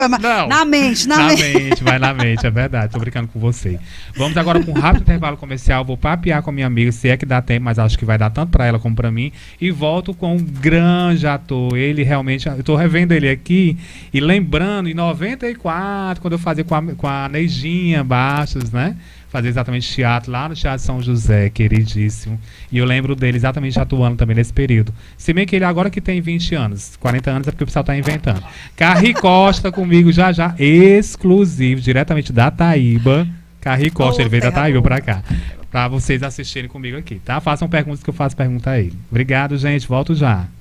Não, Na mente, na na mente. mente, vai na mente, é verdade. Tô brincando com você. Vamos agora para um rápido intervalo comercial. Vou papear com a minha amiga, se é que dá tempo, mas acho que vai dar tanto para ela como para mim. E volto com um grande ator. Ele realmente, eu tô revendo ele aqui e lembrando, em 94, quando eu fazia com a Neidinha Bastos, né? Fazer exatamente teatro lá no Teatro São José, queridíssimo. E eu lembro dele exatamente atuando também nesse período. Se bem que ele agora que tem 20 anos, 40 anos é porque o pessoal tá inventando. Carri Costa comigo já, exclusivo, diretamente da Taíba. Carri Costa, ele veio da Taíba pra cá. Pra vocês assistirem comigo aqui, tá? Façam perguntas que eu faço pergunta a ele. Obrigado, gente. Volto já.